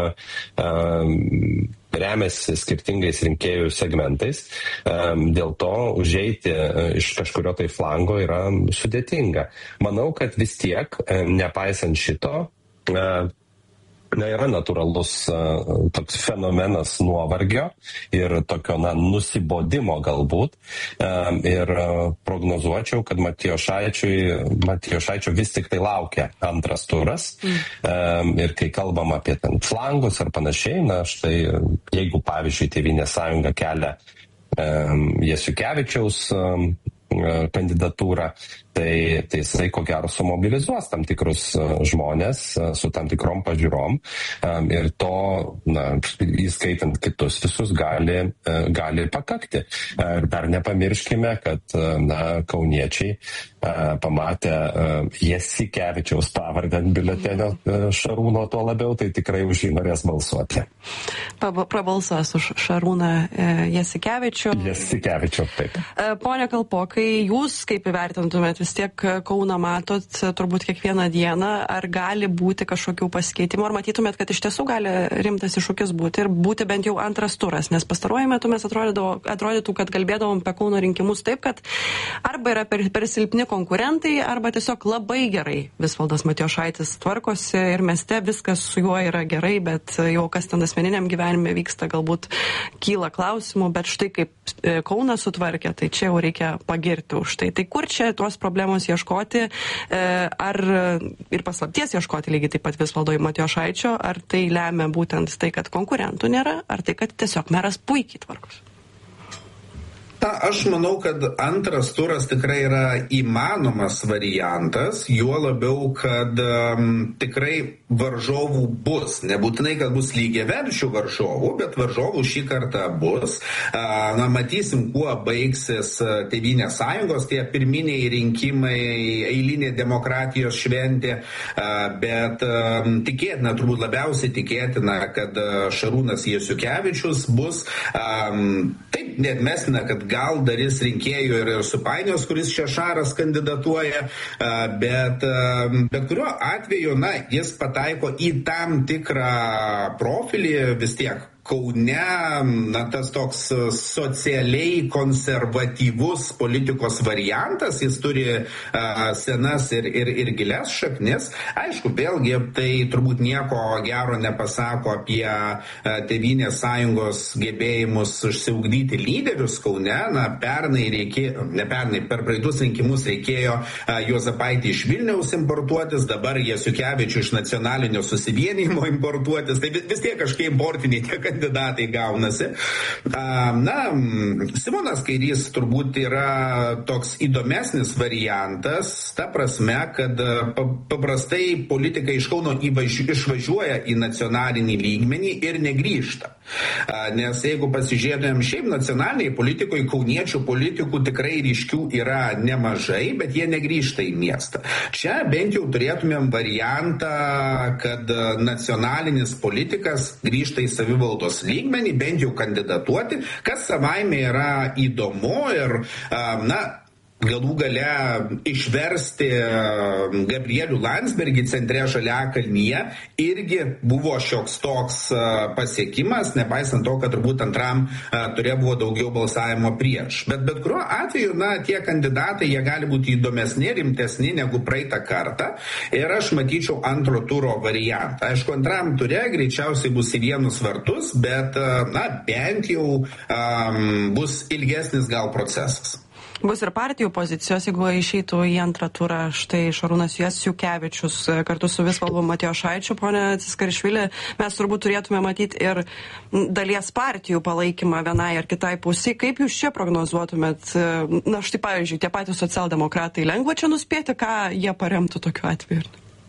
remiasi skirtingais rinkėjų segmentais, dėl to užeiti iš kažkurio tai flango yra sudėtinga. Manau, kad vis tiek, nepaisant šito, na, yra natūralus uh, toks fenomenas nuovargio ir tokio na, nusibodimo galbūt. Um, ir uh, prognozuočiau, kad Matijošaičio vis tik tai laukia antras turas. Mm. Um, ir kai kalbam apie ten flangus ar panašiai, na štai jeigu pavyzdžiui Tėvynės sąjunga kelia um, Jasiukevičiaus um, kandidatūrą, tai, tai jisai ko gero sumobilizuos tam tikrus žmonės su tam tikrom pažiūrom ir to, na, įskaitant kitus visus, gali, gali pakakti. Ir dar nepamirškime, kad, na, kauniečiai pamatę Jasikevičiaus pavardę ant biuletenio Šarūno, tuo labiau, tai tikrai už jį norės balsuoti. Prabalsuos už Šarūną Jasikevičių. Jasikevičių, taip. Pone Kalpokai, jūs kaip įvertintumėt, vis tiek Kauną matot turbūt kiekvieną dieną, ar gali būti kažkokių pasikeitimų, ar matytumėt, kad iš tiesų gali rimtas iššūkis būti ir būti bent jau antras turas, nes pastaruoju metu mes atrodytų, kad kalbėdavom apie Kauno rinkimus taip, kad arba yra per, per silpni konkurentai, arba tiesiog labai gerai Visvaldas Matijošaitis tvarkosi ir mieste viskas su juo yra gerai, bet jau kas ten asmeniniam gyvenime vyksta, galbūt kyla klausimų, bet štai kaip Kauną sutvarkė, tai čia jau reikia pagirti už tai. Tai kur čia tuos problemos ieškoti, ar ir paslapties ieškoti lygiai taip pat Visvaldui Matijošaičio, ar tai lemia būtent tai, kad konkurentų nėra, ar tai, kad tiesiog meras puikiai tvarkosi? Ta, aš manau, kad antras turas tikrai yra įmanomas variantas, juo labiau, kad um, tikrai varžovų bus. Nebūtinai, kad bus lygiaverčių varžovų, bet varžovų šį kartą bus. Uh, na, matysim, kuo baigsis Tėvynės sąjungos, tie pirminiai rinkimai, eilinė demokratijos šventė, uh, bet um, tikėtina, turbūt labiausiai tikėtina, kad Šarūnas Jasiukevičius bus um, taip neatmestina, kad gal darys rinkėjų ir supainios, kuris čia Šaras kandidatuoja, bet, bet kuriuo atveju, na, jis pataiko į tam tikrą profilį vis tiek. Kaune, na, tas toks socialiai konservatyvus politikos variantas, jis turi a, senas ir, ir, ir gilias šaknis. Aišku, vėlgi, tai turbūt nieko gero nepasako apie a, Tėvynės sąjungos gebėjimus užsiugdyti lyderius Kaune. Na, pernai reikėjo, ne pernai, per praeitus rinkimus reikėjo a, Juozapaitį iš Vilniaus importuotis, dabar Jasiukevičių iš nacionalinio susivienijimo importuotis. Tai vis, vis tiek kažkaip importiniai tiek kandidatai gaunasi. Na, Simonas Kairys turbūt yra toks įdomesnis variantas, ta prasme, kad paprastai politikai iš Kauno išvažiuoja į nacionalinį lygmenį ir negrįžta. Nes jeigu pasižiūrėtumėm šiaip nacionaliniai politikoje, kauniečių politikų tikrai ryškių yra nemažai, bet jie negrįžta į miestą. Čia bent jau turėtumėm variantą, kad nacionalinis politikas grįžta į savivaldos lygmenį, bent jau kandidatuoti, kas savaime yra įdomu ir, na, galų gale išversti Gabrielių Landsbergį centre Žaliakalnyje irgi buvo šioks toks pasiekimas, nepaisant to, kad turbūt antram turė buvo daugiau balsavimo prieš. Bet bet kuriuo atveju, na, tie kandidatai, jie gali būti įdomesni, rimtesni negu praeitą kartą ir aš matyčiau antro turo variantą. Aišku, antram ture greičiausiai bus į vienus vartus, bet, na, bent jau um, bus ilgesnis gal procesas. Bus ir partijų pozicijos, jeigu išeitų į antrą turą štai Šarūnas Jasiukevičius kartu su Visvaldu Matijošaičiu, ponė Tsiskarišvili, mes turbūt turėtume matyti ir dalies partijų palaikymą vienai ar kitai pusiai. Kaip jūs čia prognozuotumėt? Na štai pavyzdžiui, tie patys socialdemokratai, lengva čia nuspėti, ką jie paremtų tokiu atveju?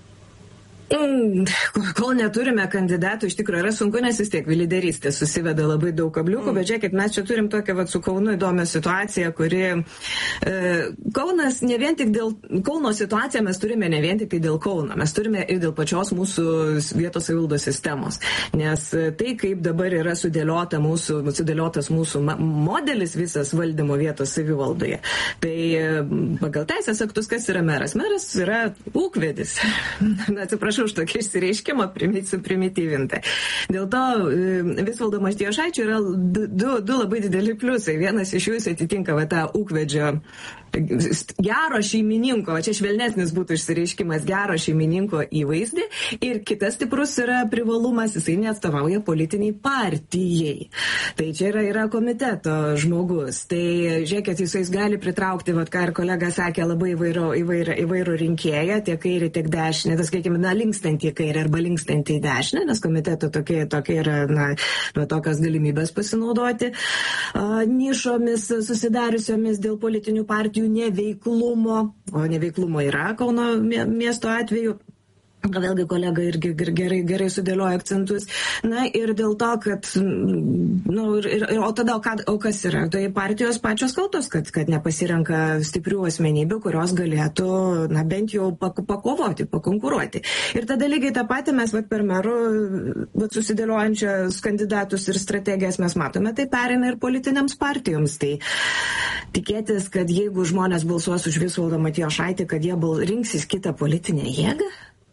Mm, kol neturime kandidatų, iš tikrųjų yra sunku, nes vis tiek lyderystė susiveda labai daug kabliukų, mm. bet žiūrėkit, mes čia turim tokią vat, su Kaunu įdomią situaciją, kuri e, Kaunas ne vien tik dėl Kauno situaciją mes turime ne vien tik tai dėl Kauno, mes turime ir dėl pačios mūsų vietos savivaldos sistemos, nes tai, kaip dabar yra sudėliota mūsų, sudėliotas mūsų modelis visas valdymo vietos savivaldoje, tai pagal teisės aktus, kas yra meras? Meras yra ūkvedis. Atsiprašau už tokį išsireiškimą primityvinti. Dėl to Visvaldo Matijošaičio yra du, du labai dideli pliusai. Vienas iš jų atitinka va, tą ūkvedžio gero šeimininko, čia švelnesnis būtų išsireiškimas, gero šeimininko įvaizdį, ir kitas stiprus yra privalumas, jisai neatstovauja politiniai partijai. Tai čia yra, yra komiteto žmogus. Tai žiūrėkit, jisai gali pritraukti, vat, ką ir kolega sakė, labai įvairo, įvairo, įvairo rinkėją, tiek kairį, tiek dešinį, tas, sakykime, na, link linkstantį į kairę arba linkstantį į dešinę, nes komiteto tokia, tokia yra, na, nuo tokios galimybės pasinaudoti a, nišomis susidariusiomis dėl politinių partijų neveiklumo, o neveiklumo yra Kauno miesto atveju. Vėlgi kolega irgi gerai, gerai sudėlioja akcentus. Na ir dėl to, kad, nu, ir, ir, o tada, o, ką, o kas yra? Tai partijos pačios kaltos, kad, kad nepasirenka stiprių asmenybių, kurios galėtų, na, bent jau pakovoti, pakonkuruoti. Ir tada lygiai tą patį mes vat, per merų vat, susidėliojančias kandidatus ir strategijas mes matome, tai pereina ir politinėms partijoms. Tai tikėtis, kad jeigu žmonės balsuos už Visvaldą Matijošaitį, kad jie bal, rinksis kitą politinę jėgą?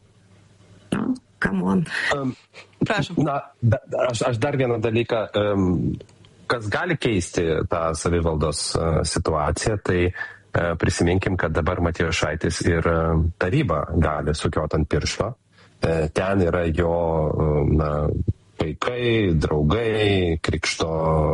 No, come on. Um, Prašom. Na, da, aš, aš dar vieną dalyką, um, kas gali keisti tą savivaldos uh, situaciją, tai uh, prisiminkim, kad dabar Matijošaitis ir uh, taryba gali sukioti ant piršto. Uh, ten yra jo uh, na, vaikai, draugai, krikšto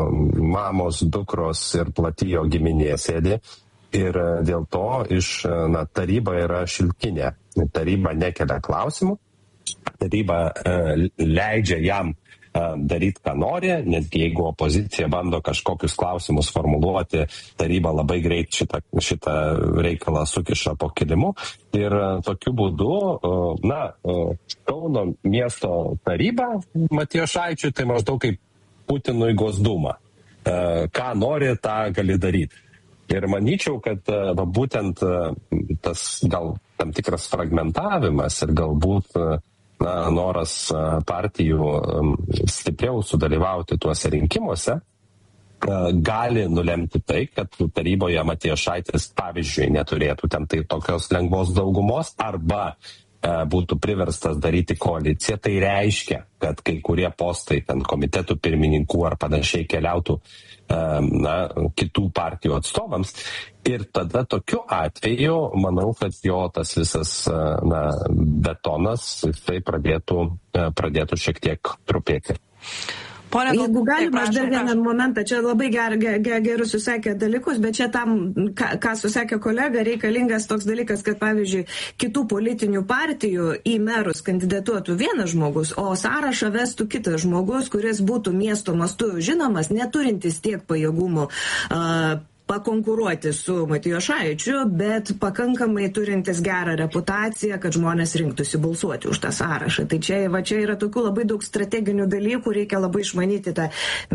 mamos, dukros ir platijo giminė sėdi. Ir uh, dėl to iš uh, na, taryba yra šilkinė. Taryba nekelia klausimų. Taryba uh, leidžia jam uh, daryti, ką nori, netgi jeigu opozicija bando kažkokius klausimus formuluoti, taryba labai greit šitą, šitą reikalą sukiša po kilimu. Ir uh, tokiu būdu, uh, na, uh, Kauno miesto taryba Matijošaičiui tai maždaug kaip Putinui Gosduma. Uh, ką nori, tą gali daryti. Ir manyčiau, kad uh, būtent uh, tas gal tam tikras fragmentavimas ir galbūt uh, na, noras uh, partijų um, stipriau sudalyvauti tuose rinkimuose uh, gali nulemti tai, kad taryboje Matijošaitis, pavyzdžiui, neturėtų ten tai tokios lengvos daugumos arba uh, būtų priverstas daryti koaliciją. Tai reiškia, kad kai kurie postai ten komitetų pirmininkų ar panašiai keliautų na, kitų partijų atstovams. Ir tada tokiu atveju, manau, kad jo tas visas na, betonas, jisai pradėtų, pradėtų šiek tiek trupėti. Pone, jeigu galima, aš dar vieną momentą, čia labai ger, ger, ger, gerus susakė dalykus, bet čia tam, ką, ką susakė kolega, reikalingas toks dalykas, kad pavyzdžiui, kitų politinių partijų į merus kandidatuotų vienas žmogus, o sąrašą vestų kitas žmogus, kuris būtų miesto mastu žinomas, neturintis tiek pajėgumų uh, pakonkuruoti su Matijošaičiu, bet pakankamai turintis gerą reputaciją, kad žmonės rinktųsi balsuoti už tą sąrašą. Tai čia, va, čia yra tokių labai daug strateginių dalykų, reikia labai išmanyti tą